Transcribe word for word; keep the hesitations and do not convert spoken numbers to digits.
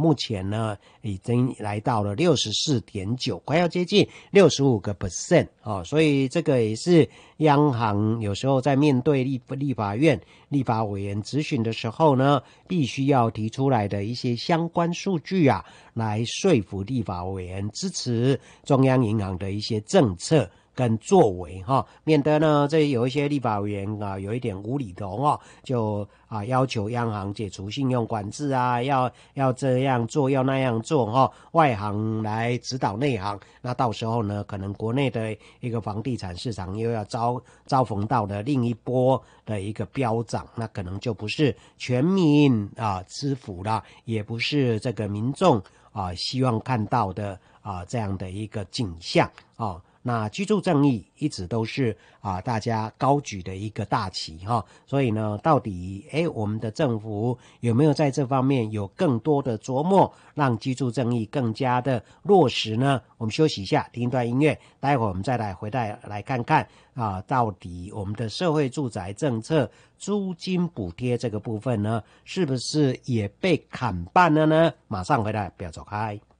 目前呢已经来到了 六十四点九， 快要接近 百分之六十五 哦，所以这个也是央行有时候在面对立立法院立法委员质询的时候呢，必须要提出来的一些相关数据啊，来说服立法委员支持中央银行的一些政策跟作为哈，免得呢这有一些立法委员啊有一点无厘头哦，就啊要求央行解除信用管制啊，要要这样做要那样做哈，外行来指导内行，那到时候呢可能国内的一个房地产市场又要遭遭逢到的另一波的一个飙涨，那可能就不是全民啊之福啦，也不是这个民众啊希望看到的啊这样的一个景象啊。那居住正义一直都是啊大家高举的一个大旗哈，所以呢，到底诶我们的政府有没有在这方面有更多的琢磨，让居住正义更加的落实呢？我们休息一下，听一段音乐，待会儿我们再来回来来看看啊，到底我们的社会住宅政策租金补贴这个部分呢，是不是也被砍半了呢？马上回来，不要走开。